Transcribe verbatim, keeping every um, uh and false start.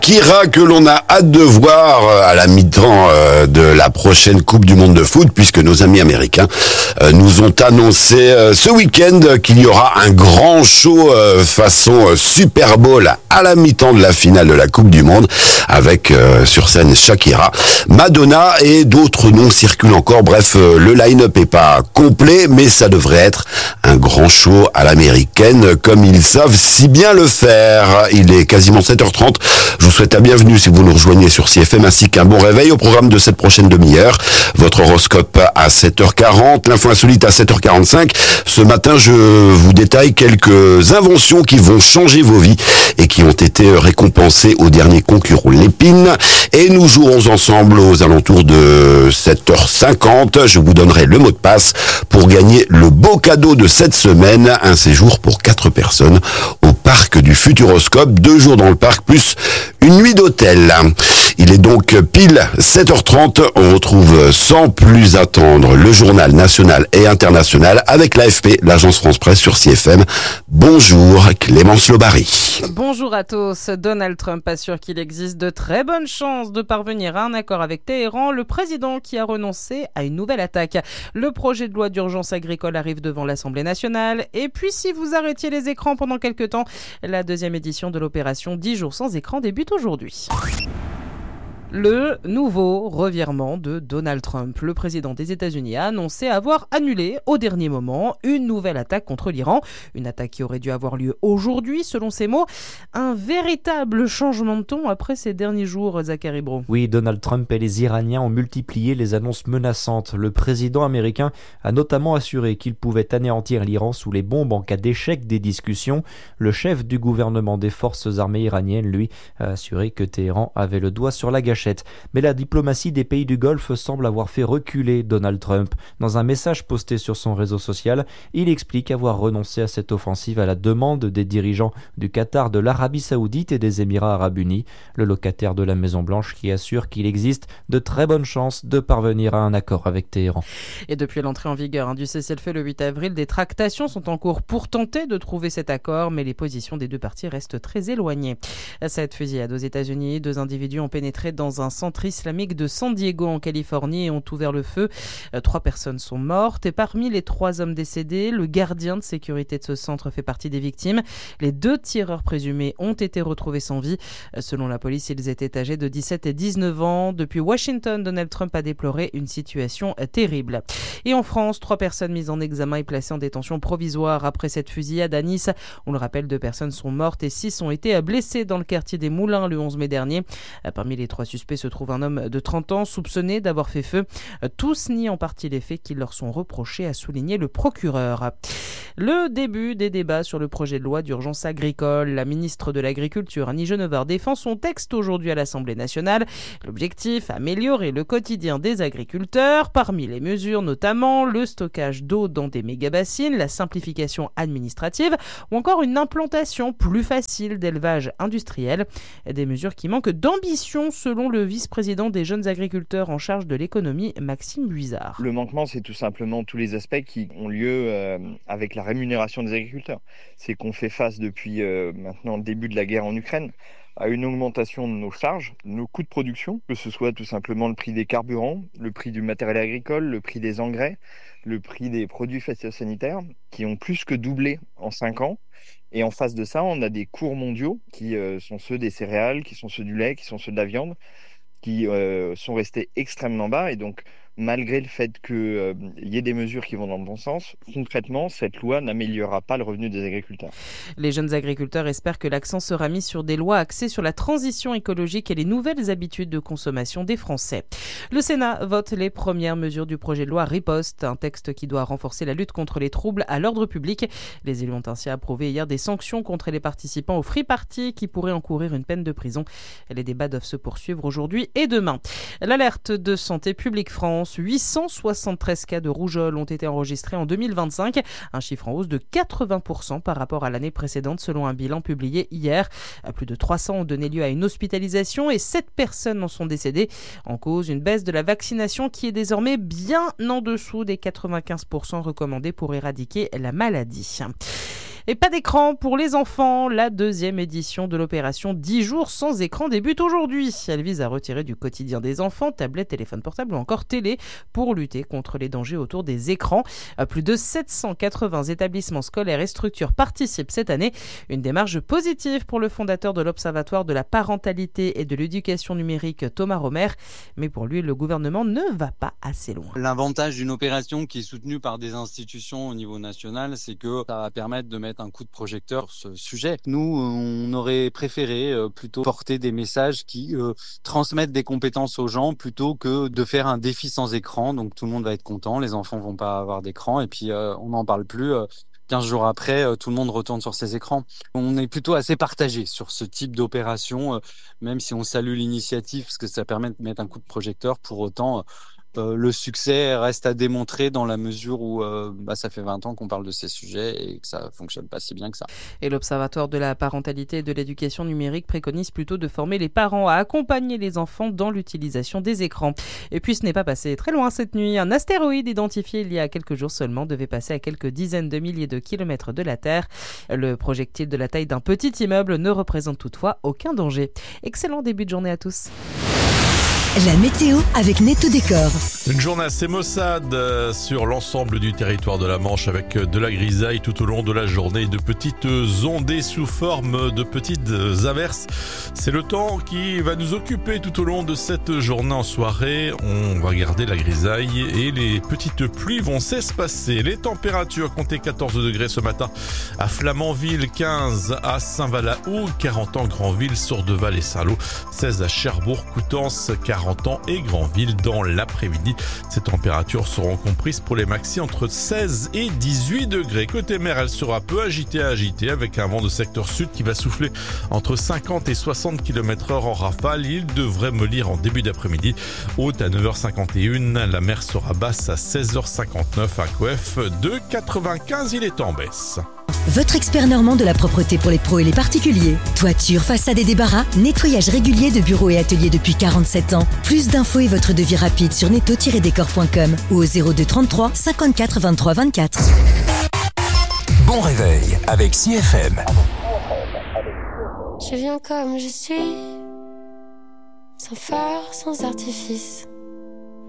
Shakira que l'on a hâte de voir à la mi-temps de la prochaine Coupe du Monde de foot, puisque nos amis américains nous ont annoncé ce week-end qu'il y aura un grand show façon Super Bowl à la mi-temps de la finale de la Coupe du Monde, avec sur scène Shakira, Madonna et d'autres noms circulent encore. Bref, le line-up est pas complet, mais ça devrait être un grand show à l'américaine, comme ils savent si bien le faire. Il est quasiment sept heures trente. Je vous souhaite la bienvenue si vous nous rejoignez sur C F M, ainsi qu'un bon réveil au programme de cette prochaine demi-heure. Votre horoscope à sept heures quarante, l'info insolite à sept heures quarante-cinq. Ce matin, je vous détaille quelques inventions qui vont changer vos vies et qui ont été récompensées au dernier concours Lépine. Et nous jouerons ensemble aux alentours de sept heures cinquante. Je vous donnerai le mot de passe pour gagner le beau cadeau de cette semaine, un séjour pour quatre personnes au parc du Futuroscope, deux jours dans le parc plus une nuit d'hôtel. Il est donc pile sept heures trente. On retrouve sans plus attendre le journal national et international avec l'A F P, l'agence France Presse sur C F M. Bonjour Clémence Lobary. Bonjour à tous. Donald Trump assure qu'il existe de très bonnes chances de parvenir à un accord avec Téhéran, le président qui a renoncé à une nouvelle attaque. Le projet de loi d'urgence agricole arrive devant l'Assemblée nationale. Et puis si vous arrêtiez les écrans pendant quelques temps, la deuxième édition de l'opération dix jours sans écran débute aujourd'hui. Le nouveau revirement de Donald Trump. Le président des États-Unis a annoncé avoir annulé au dernier moment une nouvelle attaque contre l'Iran. Une attaque qui aurait dû avoir lieu aujourd'hui, selon ses mots. Un véritable changement de ton après ces derniers jours, Zachary Bro. Oui, Donald Trump et les Iraniens ont multiplié les annonces menaçantes. Le président américain a notamment assuré qu'il pouvait anéantir l'Iran sous les bombes en cas d'échec des discussions. Le chef du gouvernement des forces armées iraniennes, lui, a assuré que Téhéran avait le doigt sur la gâchette. Mais la diplomatie des pays du Golfe semble avoir fait reculer Donald Trump. Dans un message posté sur son réseau social, il explique avoir renoncé à cette offensive à la demande des dirigeants du Qatar, de l'Arabie Saoudite et des Émirats Arabes Unis, le locataire de la Maison-Blanche qui assure qu'il existe de très bonnes chances de parvenir à un accord avec Téhéran. Et depuis l'entrée en vigueur hein, du cessez-le-feu le huit avril, des tractations sont en cours pour tenter de trouver cet accord, mais les positions des deux parties restent très éloignées. Cette fusillade aux États-Unis, deux individus ont pénétré dans un centre islamique de San Diego en Californie et ont ouvert le feu. Trois personnes sont mortes et parmi les trois hommes décédés, le gardien de sécurité de ce centre fait partie des victimes. Les deux tireurs présumés ont été retrouvés sans vie. Selon la police, ils étaient âgés de dix-sept et dix-neuf ans. Depuis Washington, Donald Trump a déploré une situation terrible. Et en France, trois personnes mises en examen et placées en détention provisoire après cette fusillade à Nice. On le rappelle, deux personnes sont mortes et six ont été blessées dans le quartier des Moulins le onze mai dernier. Parmi les trois suspects se trouve un homme de trente ans soupçonné d'avoir fait feu. Tous nient en partie les faits qui leur sont reprochés, a souligné le procureur. Le début des débats sur le projet de loi d'urgence agricole. La ministre de l'Agriculture, Annie Genevard, défend son texte aujourd'hui à l'Assemblée nationale. L'objectif, améliorer le quotidien des agriculteurs. Parmi les mesures, notamment le stockage d'eau dans des méga-bassines, la simplification administrative ou encore une implantation plus facile d'élevage industriel. Des mesures qui manquent d'ambition selon le vice-président des jeunes agriculteurs en charge de l'économie, Maxime Buizard. Le manquement, c'est tout simplement tous les aspects qui ont lieu euh, avec la rémunération des agriculteurs. C'est qu'on fait face depuis euh, maintenant le début de la guerre en Ukraine à une augmentation de nos charges, de nos coûts de production, que ce soit tout simplement le prix des carburants, le prix du matériel agricole, le prix des engrais, le prix des produits phytosanitaires, qui ont plus que doublé en cinq ans. Et en face de ça, on a des cours mondiaux qui euh, sont ceux des céréales, qui sont ceux du lait, qui sont ceux de la viande, qui euh, sont restés extrêmement bas. Et donc, malgré le fait qu'il euh, y ait des mesures qui vont dans le bon sens, concrètement, cette loi n'améliorera pas le revenu des agriculteurs. Les jeunes agriculteurs espèrent que l'accent sera mis sur des lois axées sur la transition écologique et les nouvelles habitudes de consommation des Français. Le Sénat vote les premières mesures du projet de loi Riposte, un texte qui doit renforcer la lutte contre les troubles à l'ordre public. Les élus ont ainsi approuvé hier des sanctions contre les participants au Free Party qui pourraient encourir une peine de prison. Les débats doivent se poursuivre aujourd'hui et demain. L'alerte de Santé publique France. huit cent soixante-treize cas de rougeole ont été enregistrés en deux mille vingt-cinq, un chiffre en hausse de quatre-vingts pour cent par rapport à l'année précédente selon un bilan publié hier. Plus de trois cents ont donné lieu à une hospitalisation et sept personnes en sont décédées. En cause, une baisse de la vaccination qui est désormais bien en dessous des quatre-vingt-quinze pour cent recommandés pour éradiquer la maladie. Et pas d'écran pour les enfants. La deuxième édition de l'opération dix jours sans écran débute aujourd'hui. Elle vise à retirer du quotidien des enfants, tablettes, téléphones portables ou encore télé pour lutter contre les dangers autour des écrans. Plus de sept cent quatre-vingts établissements scolaires et structures participent cette année. Une démarche positive pour le fondateur de l'Observatoire de la parentalité et de l'éducation numérique, Thomas Romer. Mais pour lui, le gouvernement ne va pas assez loin. L'avantage d'une opération qui est soutenue par des institutions au niveau national, c'est que ça va permettre de mettre un coup de projecteur sur ce sujet. Nous, on aurait préféré plutôt porter des messages qui euh, transmettent des compétences aux gens plutôt que de faire un défi sans écran. Donc tout le monde va être content, les enfants vont pas avoir d'écran et puis euh, on n'en parle plus. Euh, quinze jours après, euh, tout le monde retourne sur ses écrans. On est plutôt assez partagé sur ce type d'opération, euh, même si on salue l'initiative parce que ça permet de mettre un coup de projecteur. Pour autant, euh, Euh, le succès reste à démontrer dans la mesure où euh, bah, ça fait vingt ans qu'on parle de ces sujets et que ça fonctionne pas si bien que ça. Et l'Observatoire de la parentalité et de l'éducation numérique préconise plutôt de former les parents à accompagner les enfants dans l'utilisation des écrans. Et puis ce n'est pas passé très loin cette nuit. Un astéroïde identifié il y a quelques jours seulement devait passer à quelques dizaines de milliers de kilomètres de la Terre. Le projectile de la taille d'un petit immeuble ne représente toutefois aucun danger. Excellent début de journée à tous. La météo avec Netto Décor. Une journée assez maussade euh, sur l'ensemble du territoire de la Manche avec de la grisaille tout au long de la journée, de petites ondées sous forme de petites averses. C'est le temps qui va nous occuper tout au long de cette journée en soirée. On va garder la grisaille et les petites pluies vont s'espacer. Les températures comptaient quatorze degrés ce matin à Flamanville, quinze à Saint-Valahou, quarante en Granville, Sourdeval et Saint-Lô, seize à Cherbourg, Coutances, quarante ans et Granville dans l'après-midi. Ces températures seront comprises pour les maxi entre seize et dix-huit degrés. Côté mer, elle sera peu agitée à agitée avec un vent de secteur sud qui va souffler entre cinquante et soixante kilomètres heure en rafale. Il devrait mollir en début d'après-midi. Haute à neuf heures cinquante et un, la mer sera basse à seize heures cinquante-neuf. Un coef de quatre-vingt-quinze, il est en baisse. Votre expert normand de la propreté pour les pros et les particuliers. Toiture, façade et débarras, nettoyage régulier de bureaux et ateliers depuis quarante-sept ans. Plus d'infos et votre devis rapide sur netto tiret décor point com ou au zéro deux trente-trois cinquante-quatre vingt-trois vingt-quatre. Bon réveil avec C F M. Je viens comme je suis, sans phare, sans artifice.